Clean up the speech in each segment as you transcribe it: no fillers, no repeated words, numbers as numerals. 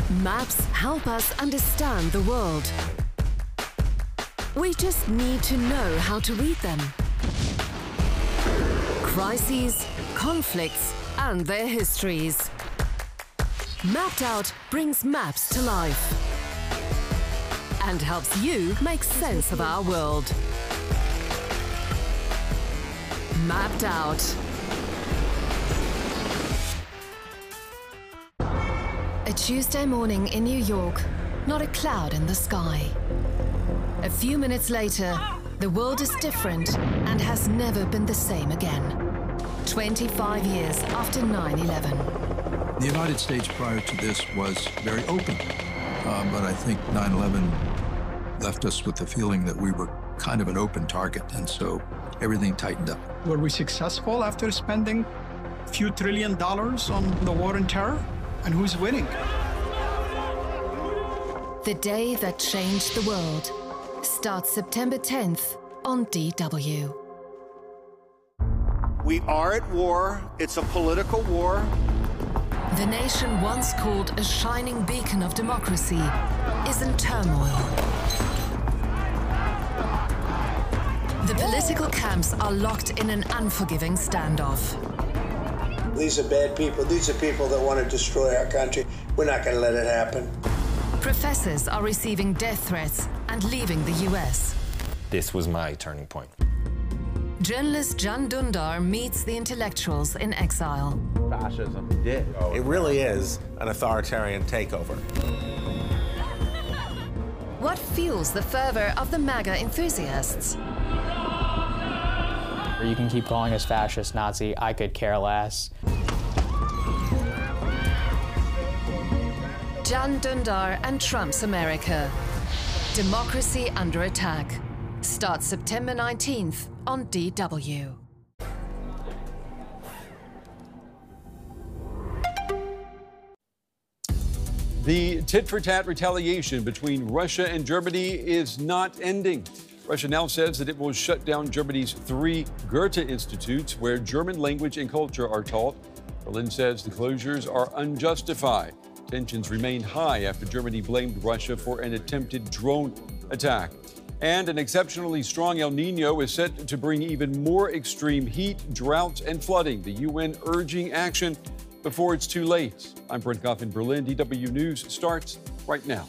Maps help us understand the world. We just need to know how to read them. Crises, conflicts, and their histories. Mapped Out brings maps to life and helps you make sense of our world. Mapped Out. A Tuesday morning in New York, not a cloud in the sky. A few minutes later, the world is different and has never been the same again. 25 years after 9/11. The United States prior to this was very open, but I think 9/11 left us with the feeling that we were kind of an open target, and so everything tightened up. Were we successful after spending a few $1 trillion on the war on terror? And who's winning? The day that changed the world starts September 10th on DW. We are at war. It's a political war. The nation once called a shining beacon of democracy is in turmoil. The political camps are locked in an unforgiving standoff. These are bad people. These are people that want to destroy our country. We're not going to let it happen. Professors are receiving death threats and leaving the US. This was my turning point. Journalist Can Dündar meets the intellectuals in exile. Fascism did. It really is an authoritarian takeover. What fuels the fervor of the MAGA enthusiasts? You can keep calling us fascist, Nazi, I could care less. Can Dündar and Trump's America. Democracy under attack. Starts September 19th on DW. The tit-for-tat retaliation between Russia and Germany is not ending. Russia now says that it will shut down Germany's 3 Goethe institutes where German language and culture are taught. Berlin says the closures are unjustified. Tensions remain high after Germany blamed Russia for an attempted drone attack. And an exceptionally strong El Nino is set to bring even more extreme heat, droughts, and flooding. The UN urging action before it's too late. I'm Brent Goff in Berlin. DW News starts right now.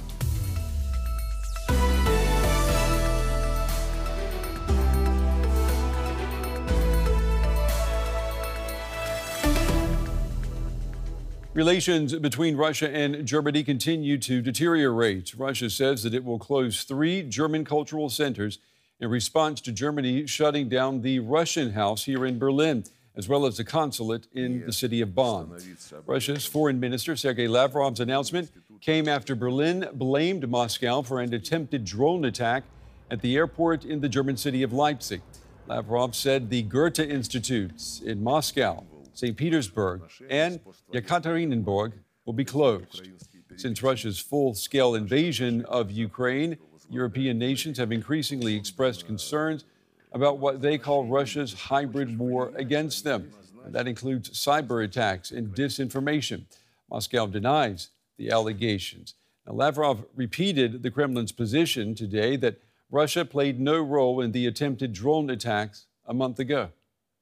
Relations between Russia and Germany continue to deteriorate. Russia says that it will close 3 German cultural centers in response to Germany shutting down the Russian House here in Berlin, as well as the consulate in the city of Bonn. Russia's Foreign Minister Sergei Lavrov's announcement came after Berlin blamed Moscow for an attempted drone attack at the airport in the German city of Leipzig. Lavrov said the Goethe Institutes in Moscow, St. Petersburg, and Yekaterinburg will be closed. Since Russia's full-scale invasion of Ukraine, European nations have increasingly expressed concerns about what they call Russia's hybrid war against them. And that includes cyber attacks and disinformation. Moscow denies the allegations. Now, Lavrov repeated the Kremlin's position today that Russia played no role in the attempted drone attacks a month ago.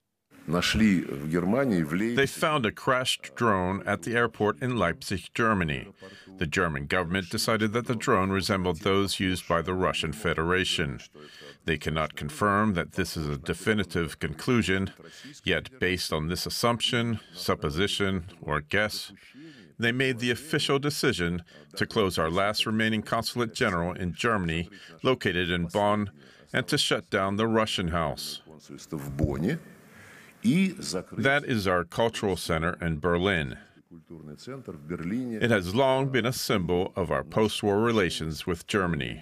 They found a crashed drone at the airport in Leipzig, Germany. The German government decided that the drone resembled those used by the Russian Federation. They cannot confirm that this is a definitive conclusion, yet based on this assumption, supposition, or guess, they made the official decision to close our last remaining consulate general in Germany, located in Bonn, and to shut down the Russian House. That is our cultural center in Berlin. It has long been a symbol of our post-war relations with Germany.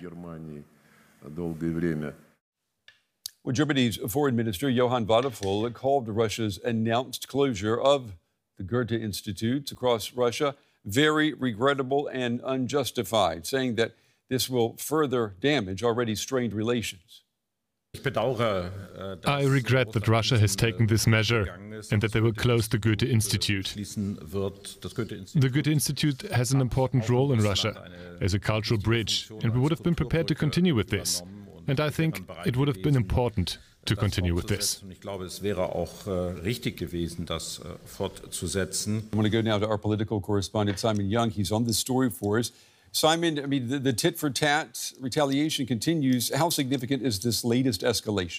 Well, Germany's Foreign Minister Johann Wadephul called Russia's announced closure of the Goethe Institutes across Russia very regrettable and unjustified, saying that this will further damage already strained relations. I regret that Russia has taken this measure and that they will close the Goethe Institute. The Goethe Institute has an important role in Russia as a cultural bridge, and we would have been prepared to continue with this. And I think it would have been important to continue with this. I want to go now to our political correspondent, Simon Young. He's on this story for us. Simon, I mean, the tit-for-tat retaliation continues. How significant is this latest escalation?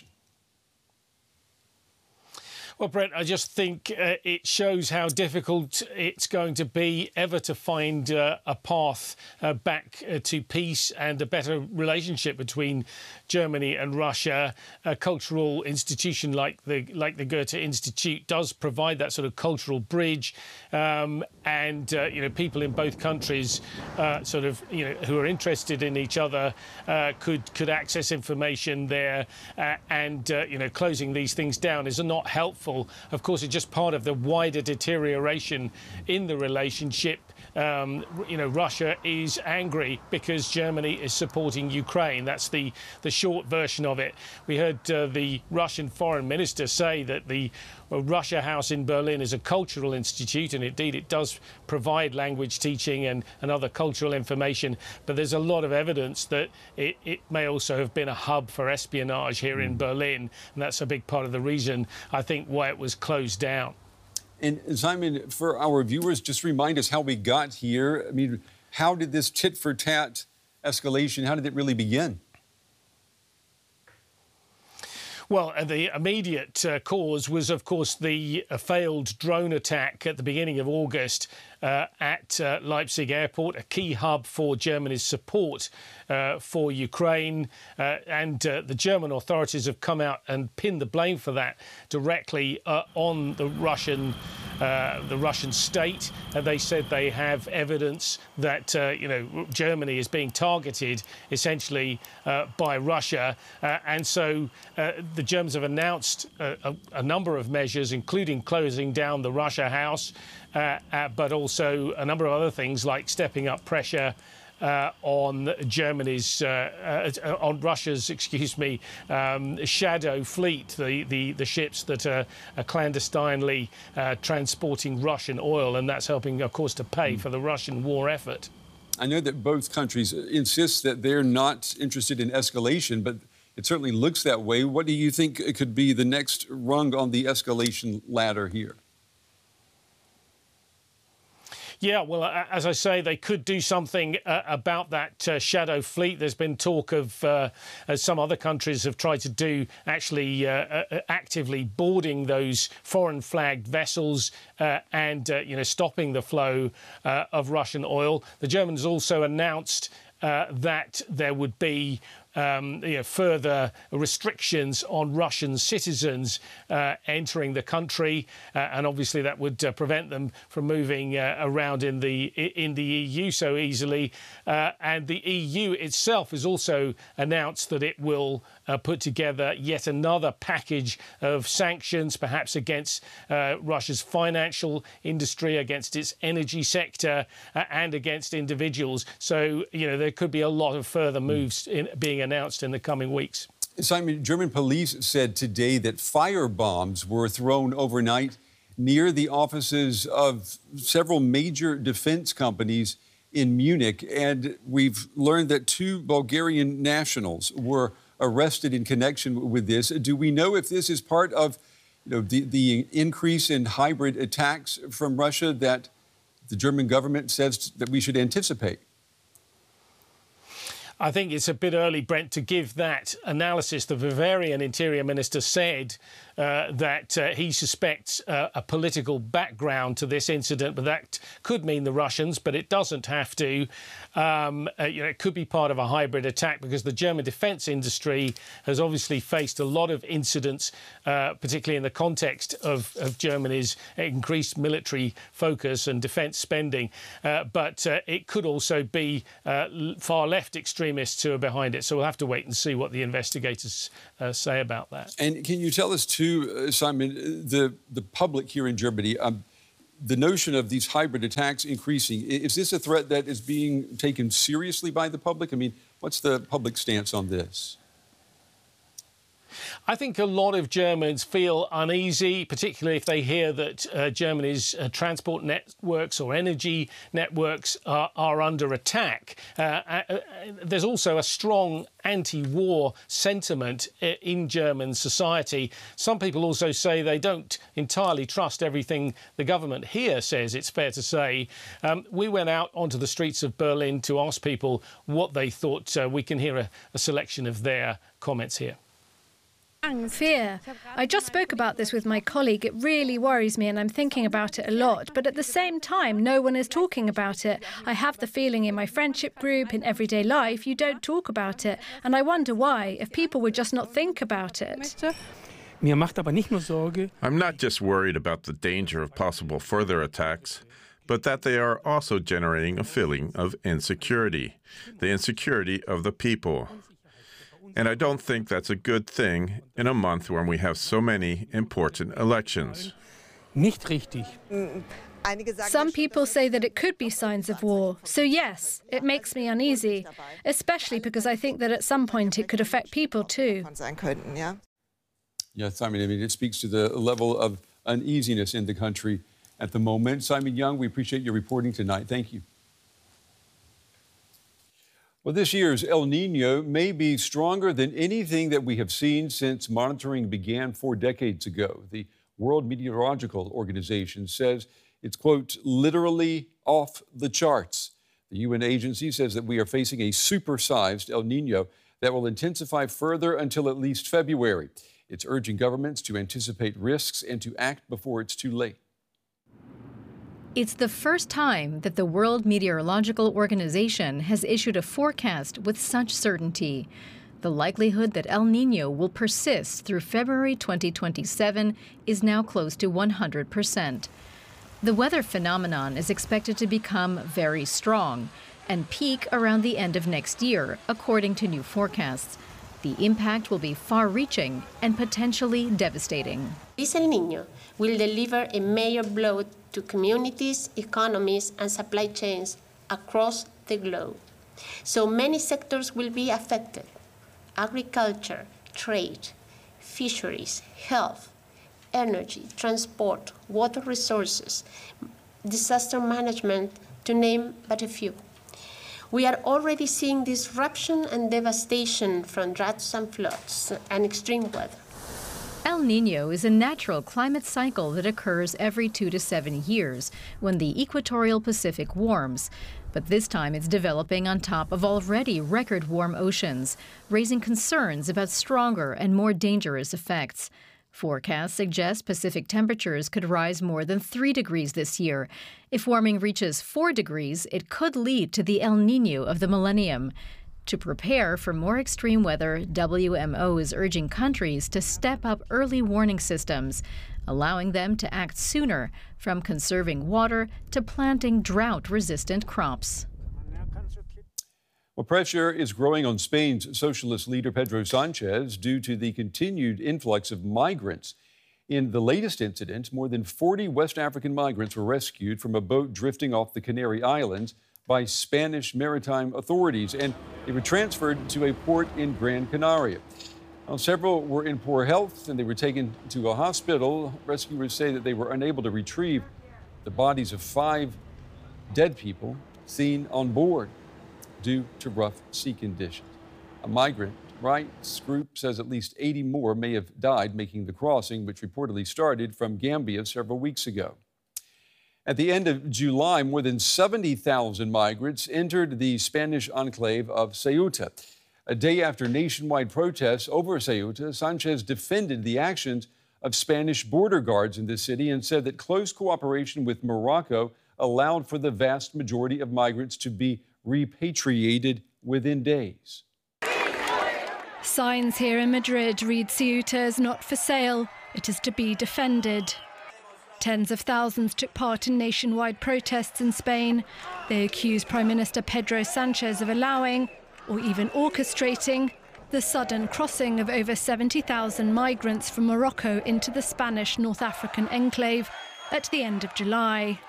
Well, Brent, I just think it shows how difficult it's going to be ever to find a path back to peace and a better relationship between Germany and Russia. A cultural institution like the Goethe Institute does provide that sort of cultural bridge, and people in both countries, who are interested in each other, could access information there, and closing these things down is not helpful. Of course, it's just part of the wider deterioration in the relationship. Russia is angry because Germany is supporting Ukraine. That's the short version of it. We heard the Russian foreign minister say that the Russia House in Berlin is a cultural institute, and indeed it does provide language teaching and other cultural information. But there's a lot of evidence that it may also have been a hub for espionage here in Berlin, and that's a big part of the reason, I think, why it was closed down. And Simon, for our viewers, just remind us how we got here. I mean, how did this tit-for-tat escalation, how did it really begin? Well, the immediate cause was, of course, the failed drone attack at the beginning of August at Leipzig Airport, a key hub for Germany's support for Ukraine. And the German authorities have come out and pinned the blame for that directly on the Russian state. They said they have evidence that Germany is being targeted essentially by Russia, and so the Germans have announced a number of measures, including closing down the Russia House, but also a number of other things like stepping up pressure on Russia's, shadow fleet, the ships that are clandestinely transporting Russian oil, and that's helping, of course, to pay for the Russian war effort. I know that both countries insist that they're not interested in escalation, but it certainly looks that way. What do you think could be the next rung on the escalation ladder here? Yeah, well, as I say, they could do something about that shadow fleet. There's been talk of, as some other countries have tried to do, actually actively boarding those foreign-flagged vessels and stopping the flow of Russian oil. The Germans also announced that there would be further restrictions on Russian citizens entering the country, and obviously that would prevent them from moving around in the EU so easily. And the EU itself has also announced that it will put together yet another package of sanctions, perhaps against Russia's financial industry, against its energy sector, and against individuals. So, there could be a lot of further moves being announced in the coming weeks. Simon, German police said today that firebombs were thrown overnight near the offices of several major defense companies in Munich. And we've learned that 2 Bulgarian nationals were arrested in connection with this. Do we know if this is part of the increase in hybrid attacks from Russia that the German government says that we should anticipate? I think it's a bit early, Brent, to give that analysis. The Bavarian Interior Minister said that he suspects a political background to this incident, but that could mean the Russians, but it doesn't have to. It could be part of a hybrid attack because the German defence industry has obviously faced a lot of incidents, particularly in the context of Germany's increased military focus and defence spending. But it could also be far left extremists who are behind it. So we'll have to wait and see what the investigators say about that. And can you tell us, too, Simon, the public here in Germany, the notion of these hybrid attacks increasing, is this a threat that is being taken seriously by the public? I mean, what's the public stance on this? I think a lot of Germans feel uneasy, particularly if they hear that Germany's transport networks or energy networks are under attack. There's also a strong anti-war sentiment in German society. Some people also say they don't entirely trust everything the government here says, it's fair to say. We went out onto the streets of Berlin to ask people what they thought. We can hear a selection of their comments here. Fear. I just spoke about this with my colleague. It really worries me and I'm thinking about it a lot. But at the same time, no one is talking about it. I have the feeling in my friendship group, in everyday life, you don't talk about it. And I wonder why, if people would just not think about it. I'm not just worried about the danger of possible further attacks, but that they are also generating a feeling of insecurity, the insecurity of the people. And I don't think that's a good thing in a month when we have so many important elections. Some people say that it could be signs of war. So yes, it makes me uneasy, especially because I think that at some point it could affect people too. Yes, Simon, I mean, it speaks to the level of uneasiness in the country at the moment. Simon Young, we appreciate your reporting tonight. Thank you. Well, this year's El Niño may be stronger than anything that we have seen since monitoring began 4 decades ago. The World Meteorological Organization says it's, quote, literally off the charts. The UN agency says that we are facing a supersized El Niño that will intensify further until at least February. It's urging governments to anticipate risks and to act before it's too late. It's the first time that the World Meteorological Organization has issued a forecast with such certainty. The likelihood that El Niño will persist through February 2027 is now close to 100%. The weather phenomenon is expected to become very strong and peak around the end of next year, according to new forecasts. The impact will be far-reaching and potentially devastating. This El Niño will deliver a major blow to communities, economies, and supply chains across the globe. So many sectors will be affected: agriculture, trade, fisheries, health, energy, transport, water resources, disaster management, to name but a few. We are already seeing disruption and devastation from droughts and floods and extreme weather. El Niño is a natural climate cycle that occurs every 2 to 7 years when the equatorial Pacific warms. But this time it's developing on top of already record warm oceans, raising concerns about stronger and more dangerous effects. Forecasts suggest Pacific temperatures could rise more than 3 degrees this year. If warming reaches 4 degrees, it could lead to the El Niño of the millennium. To prepare for more extreme weather, WMO is urging countries to step up early warning systems, allowing them to act sooner, from conserving water to planting drought-resistant crops. Well, pressure is growing on Spain's socialist leader Pedro Sanchez due to the continued influx of migrants. In the latest incident, more than 40 West African migrants were rescued from a boat drifting off the Canary Islands by Spanish maritime authorities, and they were transferred to a port in Gran Canaria. Now, several were in poor health, and they were taken to a hospital. Rescuers say that they were unable to retrieve the bodies of 5 dead people seen on board due to rough sea conditions. A migrant rights group says at least 80 more may have died making the crossing, which reportedly started from Gambia several weeks ago. At the end of July, more than 70,000 migrants entered the Spanish enclave of Ceuta. A day after nationwide protests over Ceuta, Sanchez defended the actions of Spanish border guards in the city and said that close cooperation with Morocco allowed for the vast majority of migrants to be repatriated within days. Signs here in Madrid read Ceuta is not for sale, it is to be defended. Tens of thousands took part in nationwide protests in Spain. They accused Prime Minister Pedro Sanchez of allowing, or even orchestrating, the sudden crossing of over 70,000 migrants from Morocco into the Spanish North African enclave at the end of July.